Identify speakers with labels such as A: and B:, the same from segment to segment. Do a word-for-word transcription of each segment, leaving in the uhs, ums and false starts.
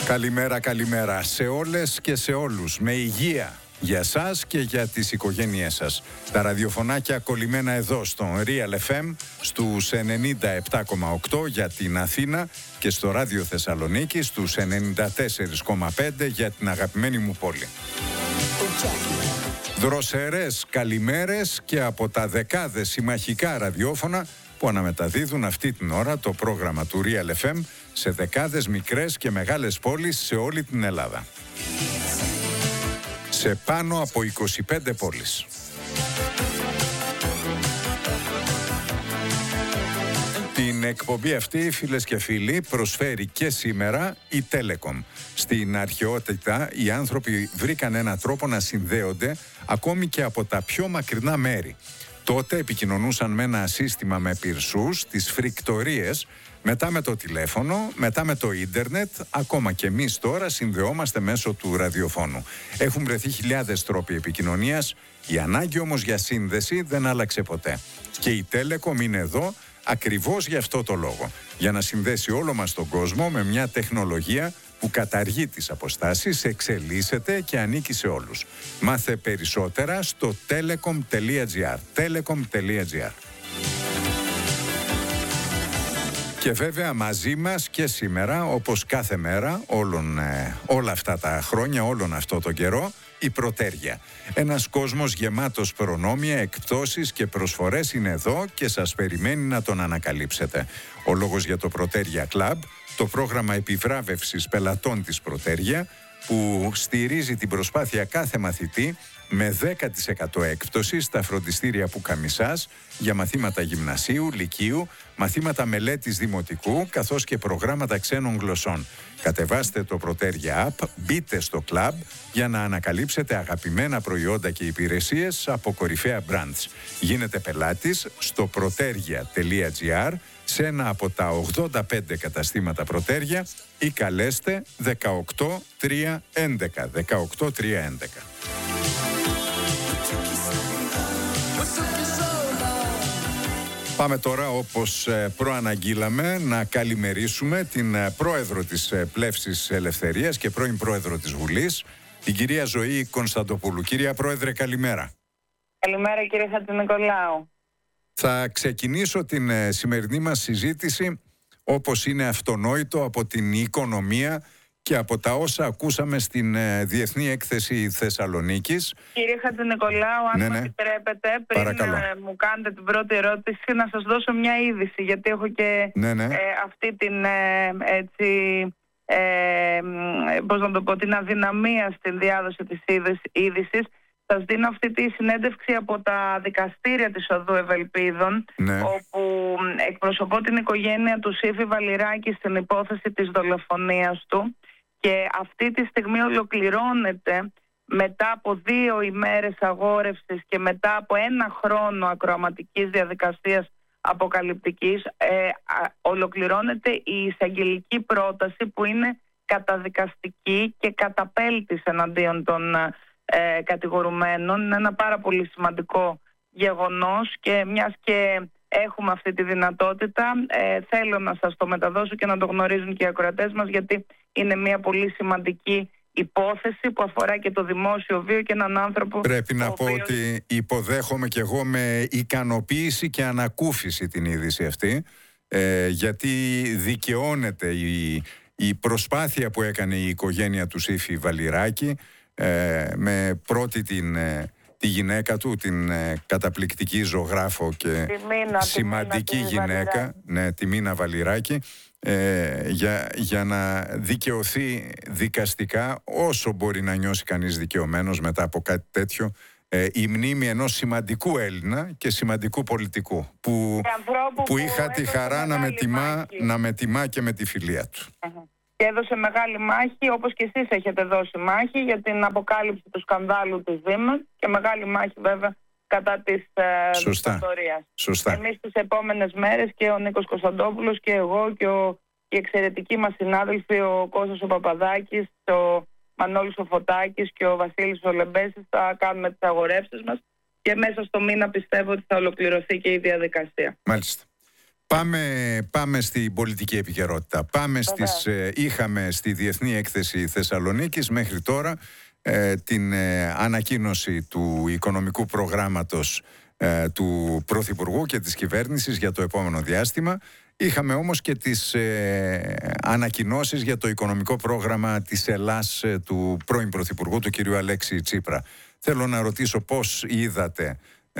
A: Καλημέρα, καλημέρα σε όλες και σε όλους. Με υγεία για σας και για τις οικογένειές σας. Τα ραδιοφωνάκια κολλημένα εδώ στον Real εφ εμ στους ενενήντα επτά κόμμα οκτώ για την Αθήνα και στο Ράδιο Θεσσαλονίκη στους ενενήντα τέσσερα κόμμα πέντε για την αγαπημένη μου πόλη. Δροσερές καλημέρες και από τα δεκάδες συμμαχικά ραδιόφωνα που αναμεταδίδουν αυτή την ώρα το πρόγραμμα του Real εφ εμ σε δεκάδες μικρές και μεγάλες πόλεις σε όλη την Ελλάδα. Σε πάνω από είκοσι πέντε πόλεις. Την εκπομπή αυτή, φίλες και φίλοι, προσφέρει και σήμερα η Telecom. Στην αρχαιότητα οι άνθρωποι βρήκαν έναν τρόπο να συνδέονται ακόμη και από τα πιο μακρινά μέρη. Τότε επικοινωνούσαν με ένα σύστημα με πυρσούς, τις φρικτορίες, μετά με το τηλέφωνο, μετά με το ίντερνετ, ακόμα και εμείς τώρα συνδεόμαστε μέσω του ραδιοφώνου. Έχουν βρεθεί χιλιάδες τρόποι επικοινωνίας, η ανάγκη όμως για σύνδεση δεν άλλαξε ποτέ. Και η Telecom είναι εδώ ακριβώς για αυτό το λόγο, για να συνδέσει όλο μας τον κόσμο με μια τεχνολογία που καταργεί τις αποστάσεις, εξελίσσεται και ανήκει σε όλους. Μάθε περισσότερα στο telecom.gr. telecom.gr. Και βέβαια μαζί μας και σήμερα, όπως κάθε μέρα, όλων, ε, όλα αυτά τα χρόνια, όλον αυτό τον καιρό, η Πρωτέρια. Ένας κόσμος γεμάτος προνόμια, εκπτώσεις και προσφορές είναι εδώ και σας περιμένει να τον ανακαλύψετε. Ο λόγος για το Πρωτέρια Club, το πρόγραμμα επιβράβευσης πελατών της Πρωτέρια, που στηρίζει την προσπάθεια κάθε μαθητή με δέκα τοις εκατό έκπτωση στα φροντιστήρια Πουκαμισάς για μαθήματα γυμνασίου, λυκείου, μαθήματα μελέτης δημοτικού καθώς και προγράμματα ξένων γλωσσών. Κατεβάστε το Πρωτέρια App, μπείτε στο club για να ανακαλύψετε αγαπημένα προϊόντα και υπηρεσίες από κορυφαία brands. Γίνετε πελάτης στο proteria.gr σε ένα από τα ογδόντα πέντε καταστήματα Πρωτέρια ή καλέστε δεκαοκτώ τριακόσια έντεκα. δεκαοκτώ τριακόσια έντεκα. Πάμε τώρα, όπως προαναγγείλαμε, να καλημερίσουμε την πρόεδρο της Πλεύσης Ελευθερίας και πρώην πρόεδρο της Βουλής, την κυρία Ζωή Κωνσταντοπούλου. Κυρία Πρόεδρε, καλημέρα.
B: Καλημέρα κύριε Χατζηνικολάου. Θα
A: ξεκινήσω την σημερινή μας συζήτηση, όπως είναι αυτονόητο, από την οικονομία και από τα όσα ακούσαμε στην ε, Διεθνή Έκθεση Θεσσαλονίκης.
B: Κύριε Χατζηνικολάου, αν
A: ναι,
B: μου
A: ναι.
B: επιτρέπετε, πριν ε, μου κάνετε την πρώτη ερώτηση, να σας δώσω μια είδηση, γιατί έχω και
A: ναι, ναι.
B: Ε, αυτή την ε, έτσι, ε, πώς να το πω, την αδυναμία στην διάδοση της είδησης. Σας δίνω αυτή τη συνέντευξη από τα δικαστήρια της Οδού Ευελπίδων,
A: ναι.
B: όπου εκπροσωπώ την οικογένεια του Σύφη Βαλιράκη στην υπόθεση της δολοφονίας του. Και αυτή τη στιγμή ολοκληρώνεται μετά από δύο ημέρες αγόρευσης και μετά από ένα χρόνο ακροαματικής διαδικασίας αποκαλυπτικής, ε, α, ολοκληρώνεται η εισαγγελική πρόταση που είναι καταδικαστική και καταπέλτης εναντίον των ε, κατηγορουμένων. Είναι ένα πάρα πολύ σημαντικό γεγονός και μιας και έχουμε αυτή τη δυνατότητα, ε, θέλω να σας το μεταδώσω και να το γνωρίζουν και οι ακροατές μας, γιατί είναι μια πολύ σημαντική υπόθεση που αφορά και το δημόσιο βίο και έναν άνθρωπο.
A: Πρέπει να πω
B: οποίος...
A: ότι υποδέχομαι και εγώ με ικανοποίηση και ανακούφιση την είδηση αυτή, ε, γιατί δικαιώνεται η, η προσπάθεια που έκανε η οικογένεια του Σύφη Βαλιράκη, ε, με πρώτη την... Ε, τη γυναίκα του, την ε, καταπληκτική ζωγράφο και
B: τη Μίνα,
A: σημαντική
B: τη Μίνα,
A: γυναίκα, τη ναι, τη Μίνα Βαλιράκη, ε, για, για να δικαιωθεί δικαστικά, όσο μπορεί να νιώσει κανείς δικαιωμένος μετά από κάτι τέτοιο, ε, η μνήμη ενός σημαντικού Έλληνα και σημαντικού πολιτικού που, που, που είχα τη χαρά να με, τιμά, να με τιμά και με τη φιλία του.
B: Uh-huh. Και έδωσε μεγάλη μάχη, όπως και εσείς έχετε δώσει μάχη, για την αποκάλυψη του σκανδάλου της Δήμας και μεγάλη μάχη βέβαια κατά της δικτατορίας.
A: Σωστά.
B: Εμείς τις επόμενες μέρες και ο Νίκος Κωνσταντόπουλος και εγώ και ο, οι εξαιρετικοί μας συνάδελφοι, ο Κώστας ο Παπαδάκης, ο Μανώλης ο Φωτάκης και ο Βασίλης ο Λεμπέσης, θα κάνουμε τις αγορεύσεις μας και μέσα στο μήνα πιστεύω ότι θα ολοκληρωθεί και η διαδικασία.
A: Μάλιστα. Πάμε, πάμε στην πολιτική επικαιρότητα. Πάμε στις, ε, είχαμε στη Διεθνή Έκθεση Θεσσαλονίκης μέχρι τώρα ε, την ε, ανακοίνωση του οικονομικού προγράμματος ε, του Πρωθυπουργού και της κυβέρνησης για το επόμενο διάστημα. Είχαμε όμως και τις ε, ανακοινώσεις για το οικονομικό πρόγραμμα της Ελλάς ε, του πρώην Πρωθυπουργού, του κ. Αλέξη Τσίπρα. Θέλω να ρωτήσω πώς είδατε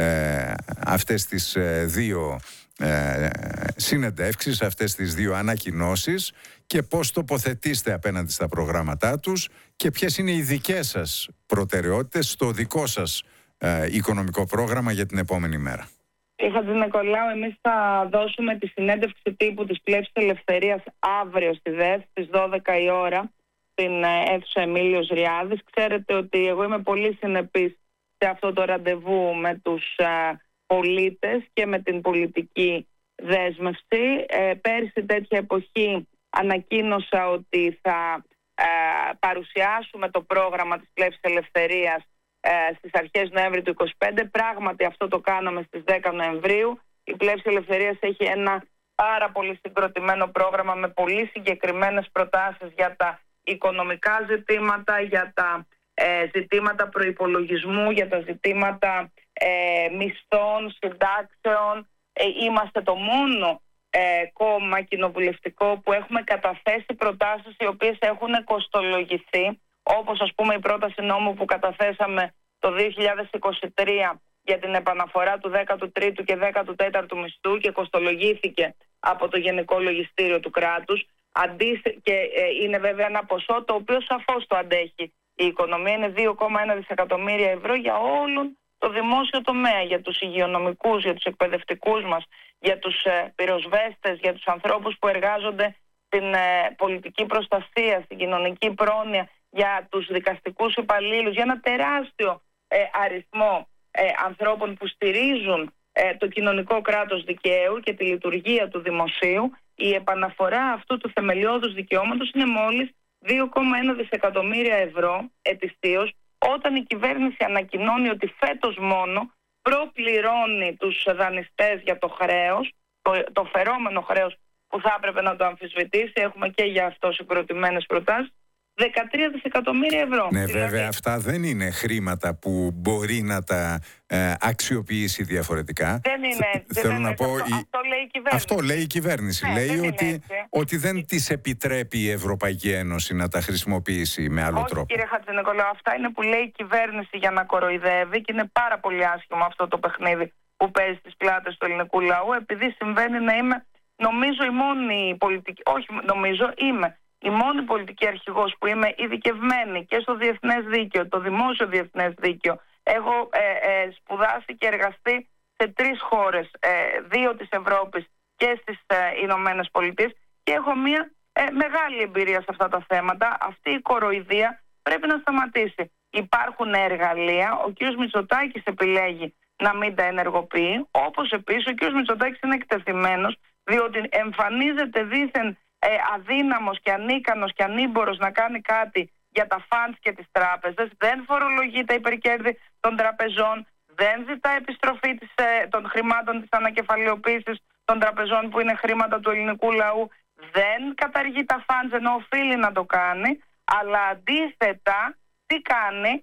A: ε, αυτές τις ε, δύο ε, συνεντεύξεις, αυτές τις δύο ανακοινώσεις και πώς τοποθετήστε απέναντι στα προγράμματά τους και ποιες είναι οι δικές σας προτεραιότητες στο δικό σας ε, οικονομικό πρόγραμμα για την επόμενη μέρα.
B: Κύριε Χατζηνικολάου, εμείς θα δώσουμε τη συνέντευξη τύπου της Πλεύσης Ελευθερίας αύριο στη ΔΕΘ στις δώδεκα η ώρα στην αίθουσα Εμίλιος Ριάδης. Ξέρετε ότι εγώ είμαι πολύ συνεπής σε αυτό το ραντεβού με τους α, πολίτες και με την πολιτική δέσμευση. Ε, πέρσι τέτοια εποχή ανακοίνωσα ότι θα α, παρουσιάσουμε το πρόγραμμα της Πλεύσης Ελευθερίας ε, στις αρχές Νοέμβρη του είκοσι πέντε. Πράγματι αυτό το κάναμε στις δέκα Νοεμβρίου. Η Πλεύση Ελευθερίας έχει ένα πάρα πολύ συγκροτημένο πρόγραμμα με πολύ συγκεκριμένες προτάσεις για τα οικονομικά ζητήματα, για τα ε, ζητήματα προϋπολογισμού, για τα ζητήματα ε, μισθών, συντάξεων. Ε, είμαστε το μόνο ε, κόμμα κοινοβουλευτικό που έχουμε καταθέσει προτάσεις οι οποίες έχουν κοστολογηθεί, όπως ας πούμε η πρόταση νόμου που καταθέσαμε το δύο χιλιάδες είκοσι τρία για την επαναφορά του δέκατου τρίτου και δέκατου τέταρτου μισθού και κοστολογήθηκε από το Γενικό Λογιστήριο του κράτους. Αντίθε... και ε, είναι βέβαια ένα ποσό το οποίο σαφώς το αντέχει η οικονομία. Είναι δύο κόμμα ένα δισεκατομμύρια ευρώ για όλον το δημόσιο τομέα, για τους υγειονομικούς, για τους εκπαιδευτικούς μας, για τους ε, πυροσβέστες, για τους ανθρώπους που εργάζονται στην ε, πολιτική προστασία, στην κοινωνική πρόνοια, για τους δικαστικούς υπαλλήλους, για ένα τεράστιο ε, αριθμό ε, ανθρώπων που στηρίζουν ε, το κοινωνικό κράτος δικαίου και τη λειτουργία του δημοσίου. Η επαναφορά αυτού του θεμελιώδους δικαιώματος είναι μόλις δύο κόμμα ένα δισεκατομμύρια ευρώ ετησίως, όταν η κυβέρνηση ανακοινώνει ότι φέτος μόνο προπληρώνει τους δανειστές για το χρέος, το, το φερόμενο χρέος που θα έπρεπε να το αμφισβητήσει. Έχουμε και για αυτό συγκροτημένες προτάσεις. δεκατρία δισεκατομμύρια ευρώ.
A: Ναι,
B: δηλαδή,
A: βέβαια αυτά δεν είναι χρήματα που μπορεί να τα ε, αξιοποιήσει διαφορετικά.
B: Δεν είναι έτσι.
A: Θέλω
B: δεν
A: να
B: είναι
A: πω,
B: αυτό.
A: η...
B: αυτό λέει η κυβέρνηση.
A: Αυτό λέει η κυβέρνηση.
B: Ναι,
A: λέει
B: δεν
A: ότι, ότι δεν της επιτρέπει η Ευρωπαϊκή Ένωση να τα χρησιμοποιήσει με άλλο
B: Όχι,
A: τρόπο.
B: Κύριε Χατζηνικολάου, αυτά είναι που λέει η κυβέρνηση για να κοροϊδεύει και είναι πάρα πολύ άσχημο αυτό το παιχνίδι που παίζει στις πλάτες του ελληνικού λαού, επειδή συμβαίνει να είμαι, νομίζω, η μόνη πολιτική, όχι νομίζω, είμαι η μόνη πολιτική αρχηγός που είμαι ειδικευμένη και στο διεθνές δίκαιο, το δημόσιο διεθνές δίκαιο. Έχω ε, ε, σπουδάσει και εργαστεί σε τρεις χώρες, ε, δύο της Ευρώπης και στις ε, Ηνωμένες Πολιτείες, και έχω μια ε, μεγάλη εμπειρία σε αυτά τα θέματα. Αυτή η κοροϊδία πρέπει να σταματήσει. Υπάρχουν εργαλεία, ο κ. Μητσοτάκης επιλέγει να μην τα ενεργοποιεί, όπως επίσης ο κ. Μητσοτάκης είναι εκτεθειμένος, διότι εμφανίζεται δήθεν Ε, αδύναμος και ανίκανος και ανήμπορος να κάνει κάτι για τα φαντς και τις τράπεζες, δεν φορολογεί τα υπερκέρδη των τραπεζών, δεν ζητά επιστροφή της, ε, των χρημάτων της ανακεφαλαιοποίησης των τραπεζών που είναι χρήματα του ελληνικού λαού, δεν καταργεί τα φαντς ενώ οφείλει να το κάνει, αλλά αντίθετα τι κάνει?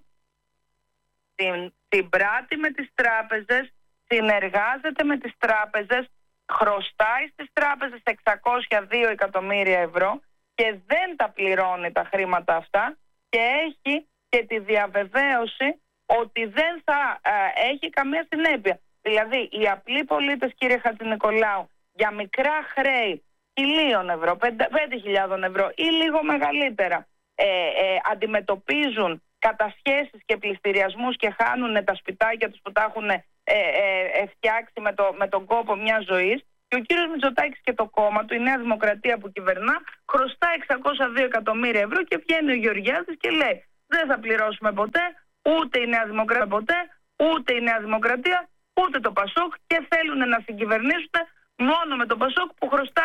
B: Την, την πράττει με τις τράπεζες, συνεργάζεται με τις τράπεζες, χρωστάει στις τράπεζες εξακόσια δύο εκατομμύρια ευρώ και δεν τα πληρώνει τα χρήματα αυτά, και έχει και τη διαβεβαίωση ότι δεν θα ε, έχει καμία συνέπεια. Δηλαδή οι απλοί πολίτες, κύριε Χατζηνικολάου, για μικρά χρέη χιλίων ευρώ, πέντε χιλιάδες ευρώ ή λίγο μεγαλύτερα, ε, ε, αντιμετωπίζουν κατασχέσεις και πληστηριασμούς και χάνουν τα σπιτάκια τους που τα έχουν ε, ε, φτιάξει με, το, με τον κόπο μιας ζωής, και ο κύριος Μητσοτάκης και το κόμμα του, η Νέα Δημοκρατία που κυβερνά, χρωστά εξακόσια δύο εκατομμύρια ευρώ και βγαίνει ο Γεωργιάδης και λέει δεν θα πληρώσουμε ποτέ, ούτε η Νέα Δημοκρατία ποτέ, ούτε η Νέα Δημοκρατία, ούτε το Πασόκ, και θέλουν να συγκυβερνήσουν μόνο με το Πασόκ που χρωστά